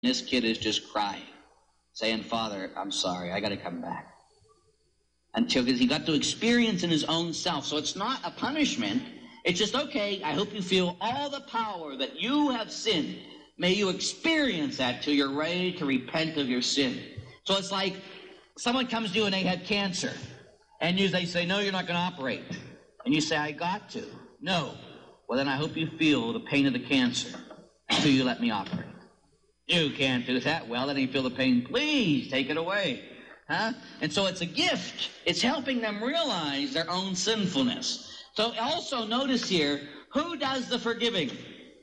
This kid is just crying, saying, Father, I'm sorry, I got to come back. Until, because he got to experience in his own self. So it's not a punishment. It's just, okay, I hope you feel all the power that you have sinned. May you experience that till you're ready to repent of your sin. So it's like someone comes to you and they had cancer. And they say, no, you're not going to operate. And you say, I got to. No. Well, then I hope you feel the pain of the cancer until you let me operate. You can't do that. Well, then you feel the pain. Please take it away. Huh? And so it's a gift. It's helping them realize their own sinfulness. So also notice here, who does the forgiving?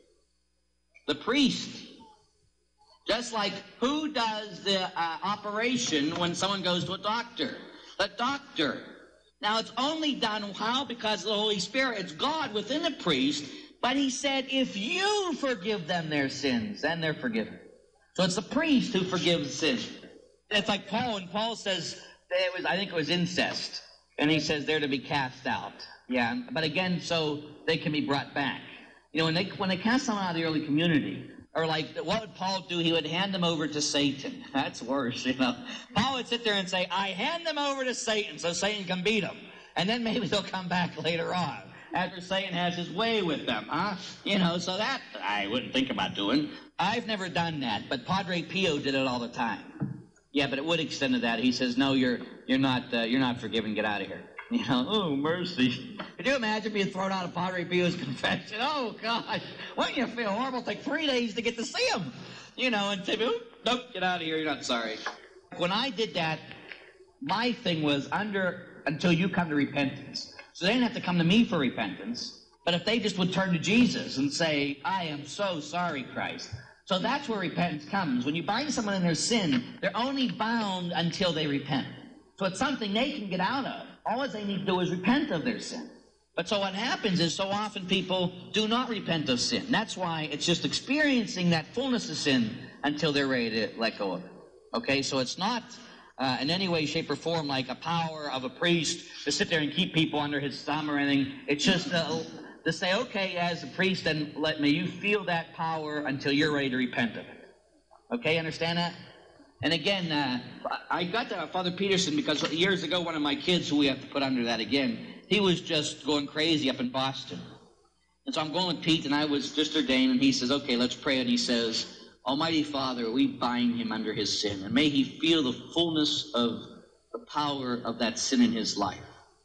The priest. Just like who does the operation when someone goes to a doctor? The doctor. Now it's only done how? Because of the Holy Spirit. It's God within the priest. But he said, if you forgive them their sins, then they're forgiven. So it's the priest who forgives sin. It's like Paul, when Paul says, I think it was incest, and he says they're to be cast out. Yeah, but again, so they can be brought back. You know, when they cast someone out of the early community, or like, what would Paul do? He would hand them over to Satan. That's worse, you know. Paul would sit there and say, I hand them over to Satan so Satan can beat them. And then maybe they'll come back later on, after Satan has his way with them, huh? You know, so that I wouldn't think about doing. I've never done that, but Padre Pio did it all the time. Yeah, but it would extend to that. He says, no, you're not forgiven. Get out of here. You know, oh, mercy. Could you imagine being thrown out of Padre Pio's confession? Oh, God. Wouldn't you feel horrible? Take 3 days to get to see him. You know, and say, oh, nope, get out of here. You're not sorry. When I did that, my thing was until you come to repentance. So they didn't have to come to me for repentance. But if they just would turn to Jesus and say, I am so sorry, Christ. So that's where repentance comes. When you bind someone in their sin, they're only bound until they repent. So it's something they can get out of. All they need to do is repent of their sin. But so what happens is so often people do not repent of sin. That's why it's just experiencing that fullness of sin until they're ready to let go of it. Okay, so it's not in any way, shape, or form like a power of a priest to sit there and keep people under his thumb or anything. It's just to say, okay, as a priest, then may you feel that power until you're ready to repent of it. Okay, understand that? And again, I got to Father Peterson because years ago, one of my kids, who we have to put under that again, he was just going crazy up in Boston. And so I'm going with Pete, and I was just ordained, and he says, okay, let's pray. And he says, Almighty Father, we bind him under his sin, and may he feel the fullness of the power of that sin in his life.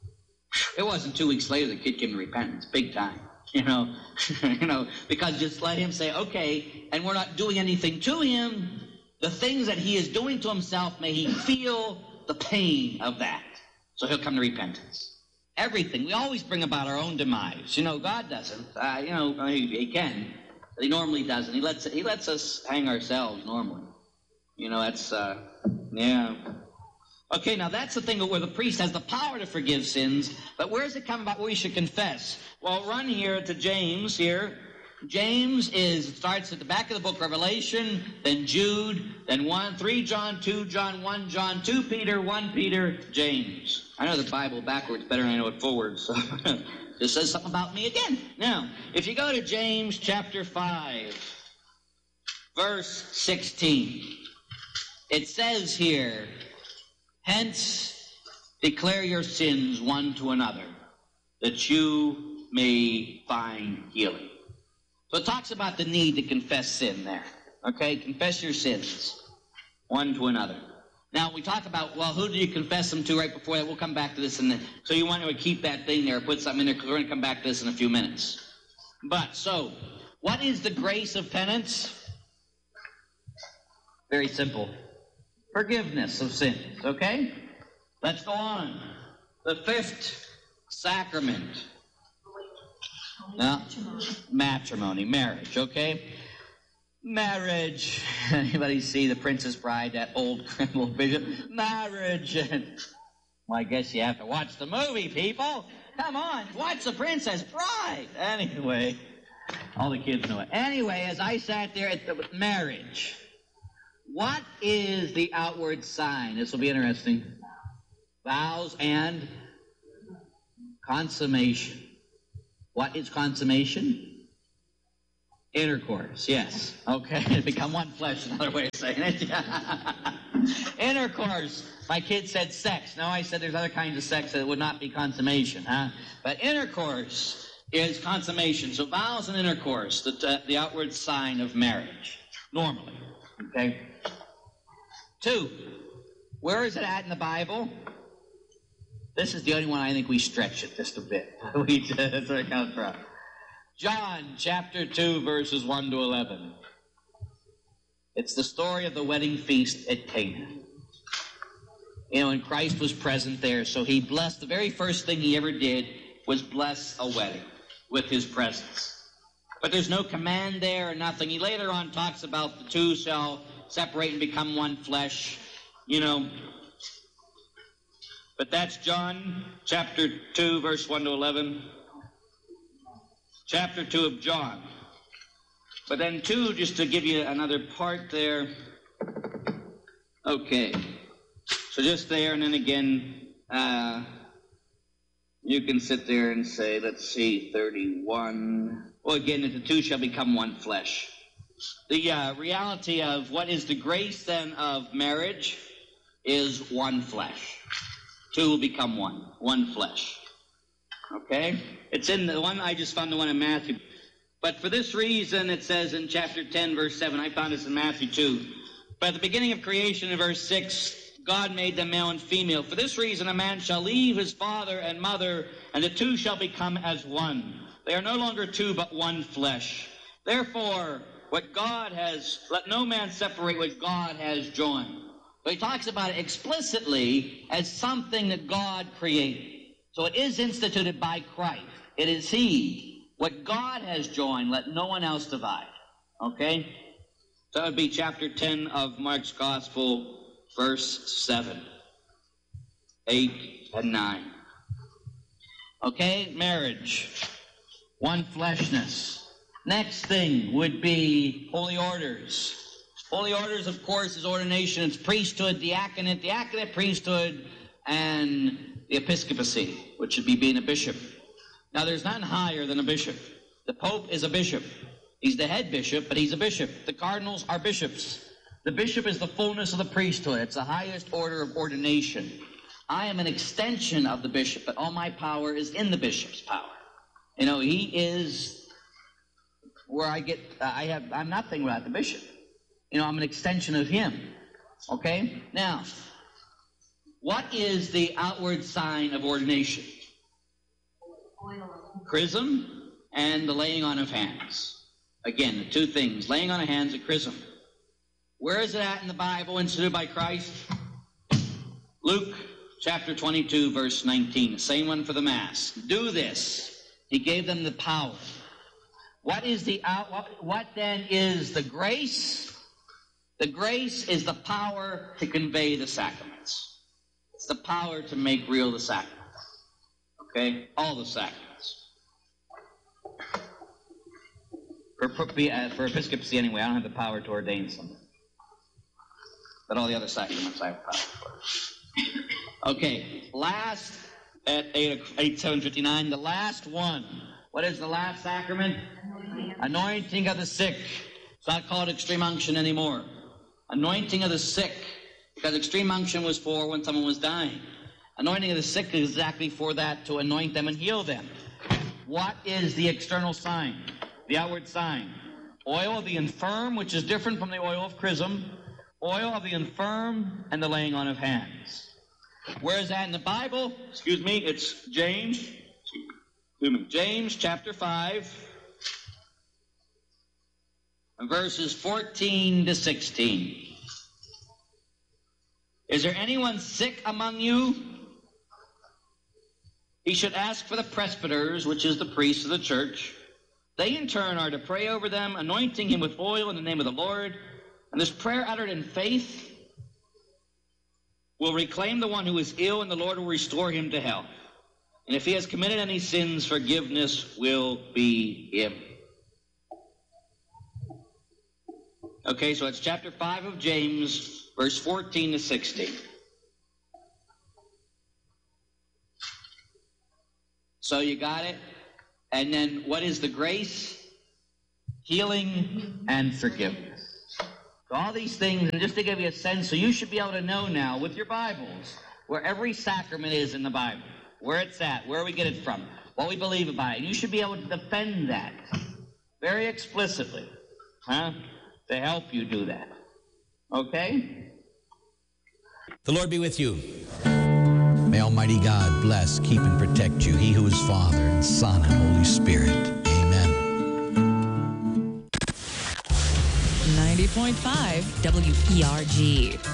It wasn't 2 weeks later the kid came to repentance, big time, you know, because just let him say, okay, and we're not doing anything to him. The things that he is doing to himself, may he feel the pain of that. So he'll come to repentance. Everything. We always bring about our own demise. You know, God doesn't. He can, but he normally doesn't. He lets us hang ourselves normally. You know, that's, yeah. Okay, now that's the thing where the priest has the power to forgive sins, but where does it come about where we should confess? Well, run here to James here. James starts at the back of the book, Revelation, then Jude, then 3 John, 2 John, 1 John, 2 Peter, 1 Peter, James. I know the Bible backwards better than I know it forwards, so this says something about me again. Now, if you go to James chapter 5, verse 16, it says here, hence declare your sins one to another, that you may find healing. So it talks about the need to confess sin there. Okay? Confess your sins one to another. Now, we talk about, well, who do you confess them to right before that? We'll come back to this. So you want to keep that thing there, put something in there, because we're going to come back to this in a few minutes. But, so, what is the grace of penance? Very simple. Forgiveness of sins. Okay? Let's go on. The 5th sacrament. Matrimony, marriage, okay? Marriage. Anybody see The Princess Bride, that old criminal vision? Marriage. Well, I guess you have to watch the movie, people. Come on, watch The Princess Bride. Anyway, all the kids know it. Anyway, as I sat there at the marriage, what is the outward sign? This will be interesting. Vows and consummation. What is consummation? Intercourse, yes. Okay, become one flesh, another way of saying it. Intercourse. My kid said sex. No, I said there's other kinds of sex that would not be consummation, huh? But intercourse is consummation. So vows and intercourse, the outward sign of marriage, normally. Okay? 2, where is it at in the Bible? This is the only one I think we stretch it just a bit. That's where it comes from. John chapter 2, verses 1 to 11. It's the story of the wedding feast at Cana. You know, and Christ was present there, so he blessed, the very first thing he ever did was bless a wedding with his presence. But there's no command there or nothing. He later on talks about the two shall separate and become one flesh, you know. But that's John chapter 2, verse 1 to 11. Chapter 2 of John. But then 2, just to give you another part there. Okay. So just there, and then again, you can sit there and say, let's see, 31. Well, again, the two shall become one flesh. The reality of what is the grace then of marriage is one flesh. Two will become one flesh. Okay? It's in the one, I just found the one in Matthew. But for this reason, it says in chapter 10, verse 7, I found this in Matthew 2. But at the beginning of creation, in verse 6, God made them male and female. For this reason, a man shall leave his father and mother, and the two shall become as one. They are no longer two, but one flesh. Therefore, what God has, let no man separate what God has joined. But he talks about it explicitly as something that God created. So it is instituted by Christ. It is he. What God has joined, let no one else divide. Okay? So that would be chapter 10 of Mark's Gospel, verse 7, 8, and 9. Okay, marriage. One fleshness. Next thing would be holy orders. Holy orders, of course, is ordination. It's priesthood, diaconate, priesthood, and the episcopacy, which should be being a bishop. Now, there's nothing higher than a bishop. The Pope is a bishop. He's the head bishop, but he's a bishop. The cardinals are bishops. The bishop is the fullness of the priesthood. It's the highest order of ordination. I am an extension of the bishop, but all my power is in the bishop's power. You know, he is where I get, I'm nothing without the bishop. You know, I'm an extension of him. Okay? Now, what is the outward sign of ordination? Chrism and the laying on of hands. Again, the two things, laying on of hands and chrism. Where is it at in the Bible, instituted by Christ? Luke chapter 22, verse 19, the same one for the Mass. Do this. He gave them the power. What is what then is the grace? The grace is the power to convey the sacraments. It's the power to make real the sacraments. Okay? All the sacraments. For episcopacy anyway, I don't have the power to ordain something. But all the other sacraments I have power for. Okay, last at 7:59, the last one. What is the last sacrament? Anointing of the sick. It's not called extreme unction anymore. Anointing of the sick, because extreme unction was for when someone was dying. Anointing of the sick is exactly for that, to anoint them and heal them. What is the external sign? The outward sign. Oil of the infirm, which is different from the oil of chrism. Oil of the infirm and the laying on of hands. Where is that in the Bible? Excuse me, it's James. James chapter 5, verses 14 to 16. Is there anyone sick among you? He should ask for the presbyters, which is the priests of the church. They in turn are to pray over them, anointing him with oil in the name of the Lord. And this prayer uttered in faith will reclaim the one who is ill, and the Lord will restore him to health. And if he has committed any sins, forgiveness will be him. Okay, so it's chapter 5 of James, verse 14 to 16. So you got it? And then what is the grace? healing, and forgiveness. So all these things, and just to give you a sense, so you should be able to know now with your Bibles where every sacrament is in the Bible, where it's at, where we get it from, what we believe about it. And you should be able to defend that very explicitly, to help you do that. Okay? The Lord be with you. May Almighty God bless, keep, and protect you, He who is Father and Son and Holy Spirit. Amen. 90.5 WERG.